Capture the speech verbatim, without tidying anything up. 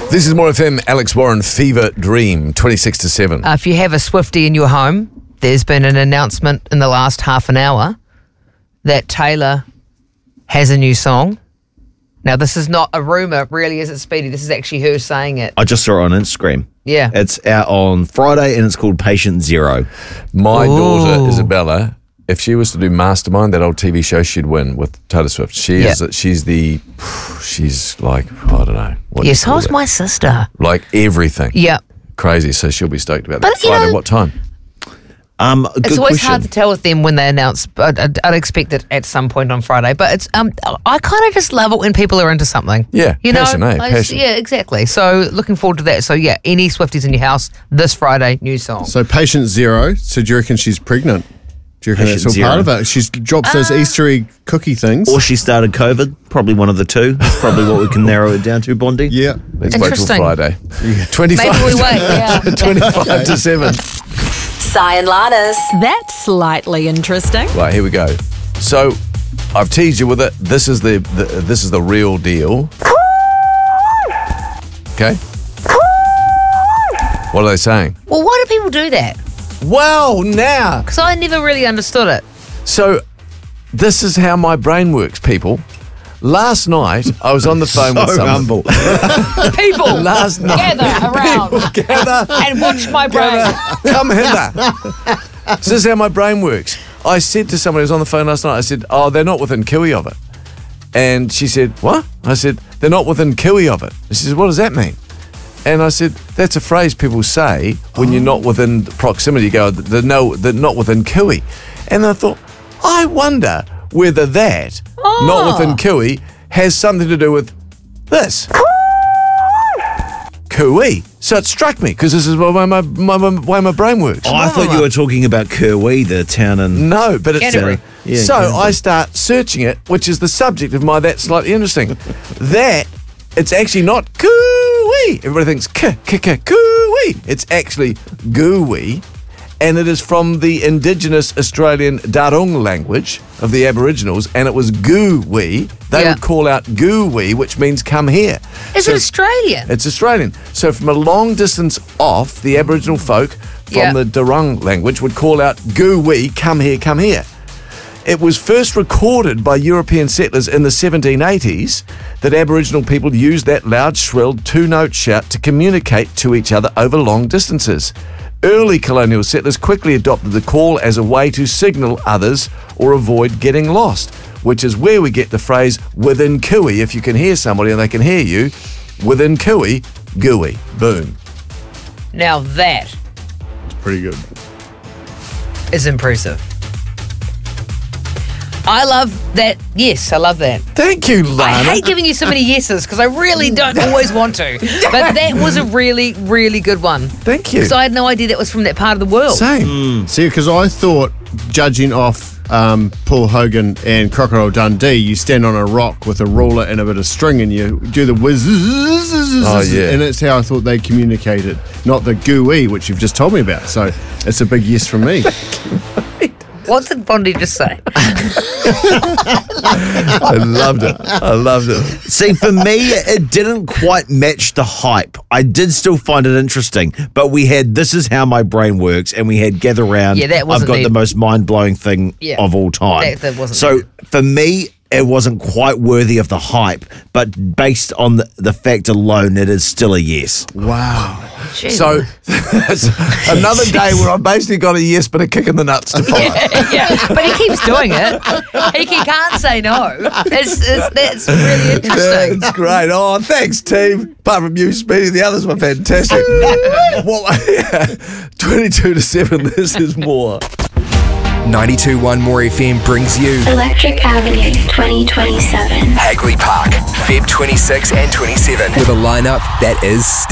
This is More F M, Alex Warren, Fever Dream, twenty-six to seven. Uh, if you have a Swiftie in your home, there's been an announcement in the last half an hour that Taylor has a new song. Now, this is not a rumour, really, is it, Speedy? This is actually her saying it. I just saw it on Instagram. Yeah. It's out on Friday and it's called Patient Zero. My Ooh. daughter, Isabella, if she was to do Mastermind, that old T V show, she'd win with Taylor Swift. She Yeah. is, she's the, she's like, I don't know. What Yeah, you so call is that. my sister. Like everything. Yeah. Crazy, so she'll be stoked about But, that. you Friday, know- what time? Um, good It's always question. hard to tell with them when they announce, but I'd, I'd expect it at some point on Friday. But it's um, I kind of just love it when people are into something. Yeah, you know, passion, eh? I just- Passion. yeah, exactly. So looking forward to that. So yeah, any Swifties in your house this Friday, new song. So patient zero. So do you reckon she's pregnant? Do you reckon Patient that's all zero. part of it? She's drops those Easter egg cookie things. Or she started COVID. Probably one of the two. That's probably what we can narrow it down to, Bondi. yeah. Let's wait till Interesting. Friday. twenty-five, Maybe we wait. Yeah. twenty-five to seven. Sai and Lannis. That's slightly interesting. Right, here we go. So, I've teased you with it. This is the, the this is the real deal. Okay. What are they saying? Well, why do people do that? Well, now. Because I never really understood it. So, this is how my brain works, people. Last night, I was on the phone with So someone. humble. People Last night, gather around gather, and watch my brain. gather, come hither. So this is how my brain works. I said to somebody who was on the phone last night, I said, oh, they're not within Kiwi of it. And she said, what? I said, they're not within Kiwi of it. She said, what does that mean? And I said, that's a phrase people say when you're not within proximity. You go, they're, no, they're not within Kiwi. And I thought, I wonder whether that, Oh. not within Kiwi, has something to do with this. Kiwi. So it struck me, because this is the way my, my, my, way my brain works. Oh, I thought you were talking about Kerwee, the town in... No, but it's Canterbury. Yeah, so Canterbury. I start searching it, which is the subject of my That's Slightly Interesting. That, it's actually not cooey. Everybody thinks k k k cooey. It's actually gooey, and it is from the indigenous Australian Darung language of the Aboriginals, and it was gooey. They Yeah. would call out gooey, which means come here. Is So- it Australian? It's Australian. So from a long distance off, the Aboriginal folk from Yeah. the Darung language would call out "Goo-wee, come here, come here." It was first recorded by European settlers in the seventeen eighties that Aboriginal people used that loud, shrill two-note shout to communicate to each other over long distances. Early colonial settlers quickly adopted the call as a way to signal others or avoid getting lost, which is where we get the phrase within Kiwi. If you can hear somebody and they can hear you, within Kiwi, gooey. Boom. Now that Pretty good. is impressive. I love that. Yes, I love that. Thank you, Lana. I hate giving you so many yeses because I really don't always want to. But that was a really, really good one. Thank you. Because I had no idea that was from that part of the world. Same. See, because I thought, judging off um, Paul Hogan and Crocodile Dundee, you stand on a rock with a ruler and a bit of string and you do the whiz. Oh, yeah. And that's how I thought they communicated, not the gooey, which you've just told me about. So it's a big yes from me. What did Bondi just say? I loved it. I loved it. See, for me, it didn't quite match the hype. I did still find it interesting, but we had This Is How My Brain Works, and we had Gather Round. Yeah, that I've wasn't got the- the most mind-blowing thing Yeah. of all time. That- that wasn't so, it. for me, it wasn't quite worthy of the hype, but based on the, the fact alone, it is still a yes. Wow. Jeez. So that's another day where I've basically got a yes but a kick in the nuts to follow. yeah, but he keeps doing it. He, he can't say no. It's, it's, that's really interesting. That's great. Oh, thanks, team. Apart from you, Speedy, the others were fantastic. Well, yeah, twenty-two to seven, this is more. ninety-two point one More F M brings you Electric Avenue twenty twenty-seven. Hagley Park, February twenty-sixth and twenty-seventh, with a lineup that is